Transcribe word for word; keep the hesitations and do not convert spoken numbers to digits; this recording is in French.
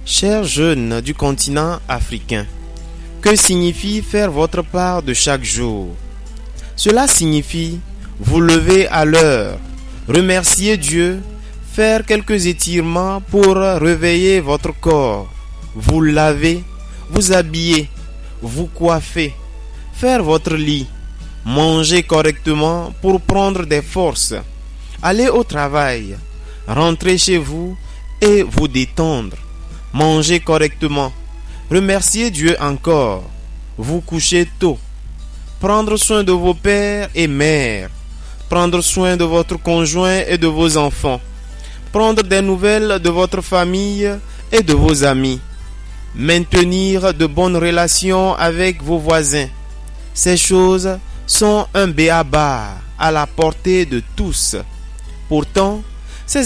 Chers jeunes du continent africain, que signifie faire votre part de chaque jour? Cela signifie vous lever à l'heure, remercier Dieu, faire quelques étirements pour réveiller votre corps, vous laver, vous habiller, vous coiffer, faire votre lit, manger correctement pour prendre des forces, aller au travail, rentrer chez vous et vous détendre, manger correctement, remercier Dieu encore, vous coucher tôt, prendre soin de vos pères et mères, prendre soin de votre conjoint et de vos enfants, prendre des nouvelles de votre famille et de vos amis, maintenir de bonnes relations avec vos voisins. Ces choses sont un b a-ba à la portée de tous. Pourtant,